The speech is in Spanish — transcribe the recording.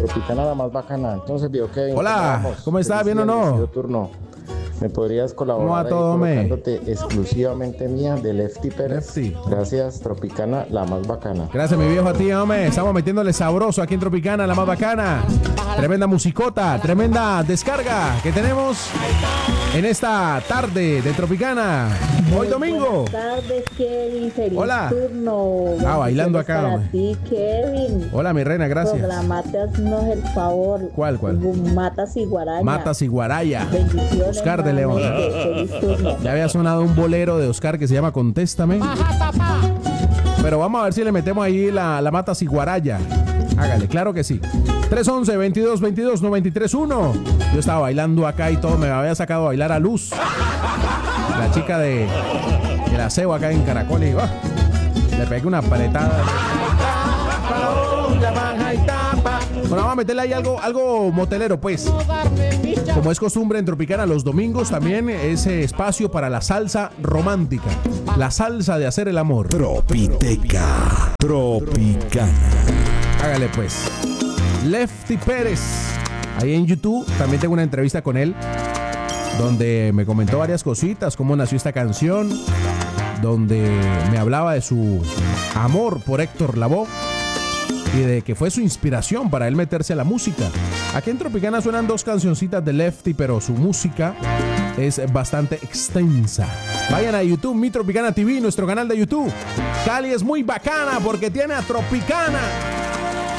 Tropicana la más bacana. Entonces, vio que... Hola, ¿cómo está? ¿Bien o no? Turno. ¿Me podrías colaborar ¿Cómo va todo, colocándote exclusivamente mía de Lefty Pérez? Lefty. Gracias, Tropicana, la más bacana. Gracias, mi viejo, a ti, hombre. Estamos metiéndole sabroso aquí en Tropicana, la más bacana. Tremenda musicota, tremenda descarga que tenemos en esta tarde de Tropicana. Hoy domingo. Buenas tardes, Kevin. Feliz Hola. turno. Bailando acá, Para hombre. ti, Kevin. Hola, mi reina, gracias. Programatenos el favor. ¿Cuál? Matas y Guaraña. Matas y Guaraya. Bendiciones. Oscar de León. Feliz turno. Ya había sonado un bolero de Oscar que se llama Contéstame. Pero vamos a ver si le metemos ahí la Matas y Guaraya. Hágale, claro que sí. 311-2222-931. Yo estaba bailando acá y todo. Me había sacado a bailar a Luz, la chica de la aseo acá en Caracol. Y le pegué una apretada. Bueno, vamos a meterle ahí algo motelero, pues. Como es costumbre en Tropicana, los domingos también ese espacio para la salsa romántica. La salsa de hacer el amor. Tropiteca. Tropicana. Hágale, pues. Lefty Pérez. Ahí en YouTube también tengo una entrevista con él, donde me comentó varias cositas, cómo nació esta canción, donde me hablaba de su amor por Héctor Lavoe y de que fue su inspiración para él meterse a la música. Aquí en Tropicana suenan dos cancioncitas de Lefty, pero su música es bastante extensa. Vayan a YouTube, Mi Tropicana TV, nuestro canal de YouTube. Cali es muy bacana porque tiene a Tropicana.